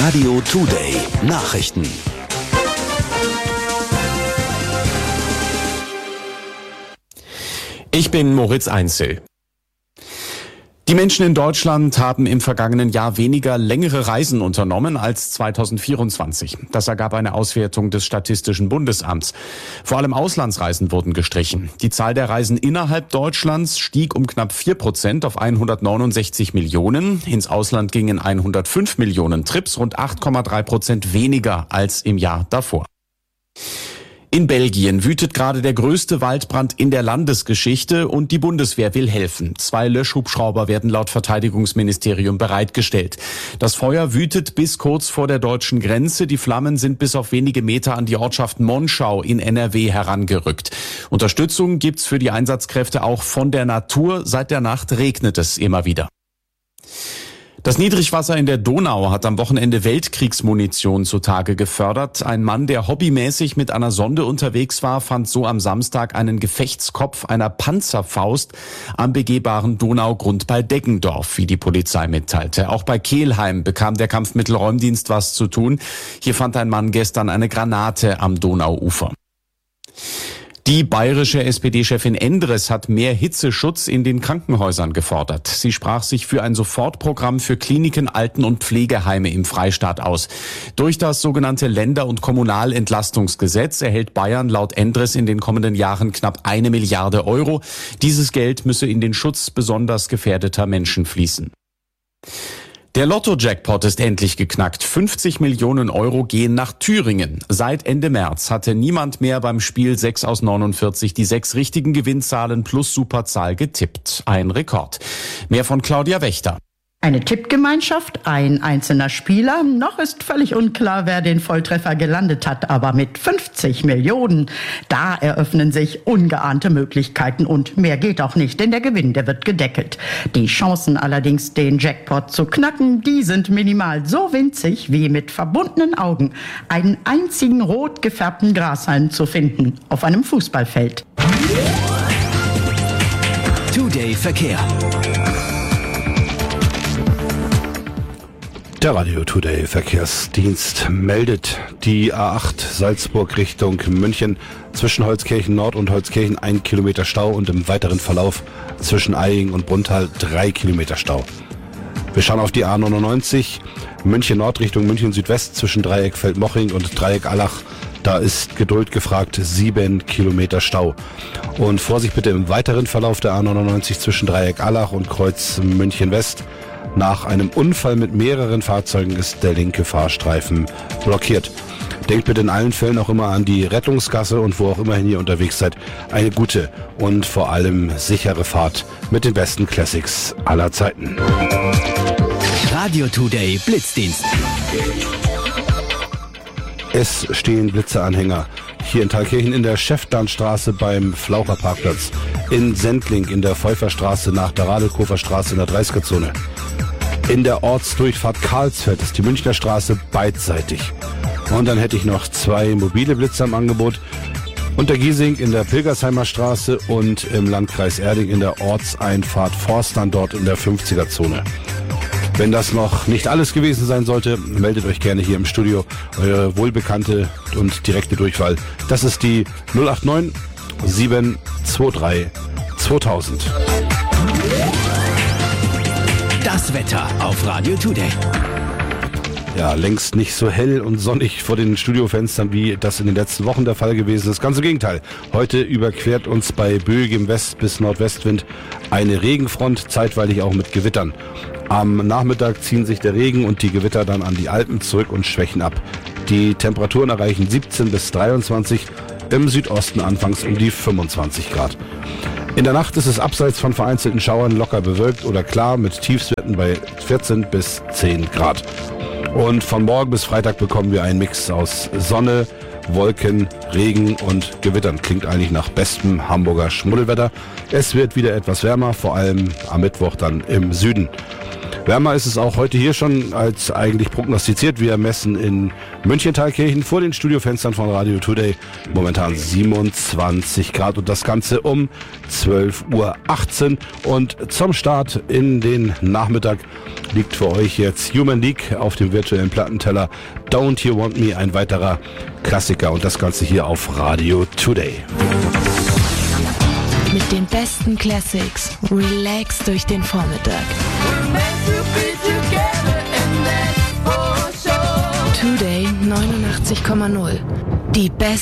Radio Today Nachrichten. Ich bin Moritz Einzel. Die Menschen in Deutschland haben im vergangenen Jahr weniger längere Reisen unternommen als 2024. Das ergab eine Auswertung des Statistischen Bundesamts. Vor allem Auslandsreisen wurden gestrichen. Die Zahl der Reisen innerhalb Deutschlands stieg um knapp 4% auf 169 Millionen. Ins Ausland gingen 105 Millionen Trips, rund 8,3% weniger als im Jahr davor. In Belgien wütet gerade der größte Waldbrand in der Landesgeschichte und die Bundeswehr will helfen. 2 Löschhubschrauber werden laut Verteidigungsministerium bereitgestellt. Das Feuer wütet bis kurz vor der deutschen Grenze. Die Flammen sind bis auf wenige Meter an die Ortschaft Monschau in NRW herangerückt. Unterstützung gibt's für die Einsatzkräfte auch von der Natur. Seit der Nacht regnet es immer wieder. Das Niedrigwasser in der Donau hat am Wochenende Weltkriegsmunition zutage gefördert. Ein Mann, der hobbymäßig mit einer Sonde unterwegs war, fand so am Samstag einen Gefechtskopf einer Panzerfaust am begehbaren Donaugrund bei Deggendorf, wie die Polizei mitteilte. Auch bei Kelheim bekam der Kampfmittelräumdienst was zu tun. Hier fand ein Mann gestern eine Granate am Donauufer. Die bayerische SPD-Chefin Endres hat mehr Hitzeschutz in den Krankenhäusern gefordert. Sie sprach sich für ein Sofortprogramm für Kliniken, Alten- und Pflegeheime im Freistaat aus. Durch das sogenannte Länder- und Kommunalentlastungsgesetz erhält Bayern laut Endres in den kommenden Jahren knapp 1 Milliarde Euro. Dieses Geld müsse in den Schutz besonders gefährdeter Menschen fließen. Der Lotto-Jackpot ist endlich geknackt. 50 Millionen Euro gehen nach Thüringen. Seit Ende März hatte niemand mehr beim Spiel 6 aus 49 die 6 richtigen Gewinnzahlen plus Superzahl getippt. Ein Rekord. Mehr von Claudia Wächter. Eine Tippgemeinschaft, ein einzelner Spieler. Noch ist völlig unklar, wer den Volltreffer gelandet hat. Aber mit 50 Millionen, da eröffnen sich ungeahnte Möglichkeiten. Und mehr geht auch nicht, denn der Gewinn, der wird gedeckelt. Die Chancen allerdings, den Jackpot zu knacken, die sind minimal so winzig, wie mit verbundenen Augen einen einzigen rot gefärbten Grashalm zu finden auf einem Fußballfeld. Today Verkehr. Der Radio Today Verkehrsdienst meldet die A8 Salzburg Richtung München zwischen Holzkirchen Nord und Holzkirchen 1 Kilometer Stau und im weiteren Verlauf zwischen Eying und Brunnthal 3 Kilometer Stau. Wir schauen auf die A99 München Nord Richtung München Südwest zwischen Dreieck Feldmoching und Dreieck Allach. Da ist Geduld gefragt, 7 Kilometer Stau. Und Vorsicht bitte im weiteren Verlauf der A99 zwischen Dreieck Allach und Kreuz München West. Nach einem Unfall mit mehreren Fahrzeugen ist der linke Fahrstreifen blockiert. Denkt bitte in allen Fällen auch immer an die Rettungsgasse und wo auch immerhin ihr unterwegs seid, eine gute und vor allem sichere Fahrt mit den besten Classics aller Zeiten. Radio Today Blitzdienst. Es stehen Blitzeanhänger hier in Thalkirchen in der Schäftlarnstraße beim Flaucherparkplatz, in Sendling in der Pfeufferstraße nach der Radelkofer Straße in der 30er-Zone. In der Ortsdurchfahrt Karlsfeld ist die Münchner Straße beidseitig. Und dann hätte ich noch 2 mobile Blitze im Angebot. Unter Giesing in der Pilgersheimer Straße und im Landkreis Erding in der Ortseinfahrt Forstern dort in der 50er-Zone. Wenn das noch nicht alles gewesen sein sollte, meldet euch gerne hier im Studio. Eure wohlbekannte und direkte Durchwahl. Das ist die 089 723 2000. Das Wetter auf Radio Today. Ja, längst nicht so hell und sonnig vor den Studiofenstern, wie das in den letzten Wochen der Fall gewesen ist. Ganz im Gegenteil. Heute überquert uns bei böigem West- bis Nordwestwind eine Regenfront, zeitweilig auch mit Gewittern. Am Nachmittag ziehen sich der Regen und die Gewitter dann an die Alpen zurück und schwächen ab. Die Temperaturen erreichen 17 bis 23, im Südosten anfangs um die 25 Grad. In der Nacht ist es abseits von vereinzelten Schauern locker bewölkt oder klar mit Tiefstwerten bei 14 bis 10 Grad. Und von morgen bis Freitag bekommen wir einen Mix aus Sonne, Wolken, Regen und Gewittern. Klingt eigentlich nach bestem Hamburger Schmuddelwetter. Es wird wieder etwas wärmer, vor allem am Mittwoch dann im Süden. Wärmer ist es auch heute hier schon als eigentlich prognostiziert. Wir messen in München-Thalkirchen vor den Studiofenstern von Radio Today momentan 27 Grad und das Ganze um 12:18 Uhr. Und zum Start in den Nachmittag liegt für euch jetzt Human League auf dem virtuellen Plattenteller. Don't You Want Me, ein weiterer Klassiker und das Ganze hier auf Radio Today. Mit den besten Classics, relax durch den Vormittag. Today 89,0. Die besten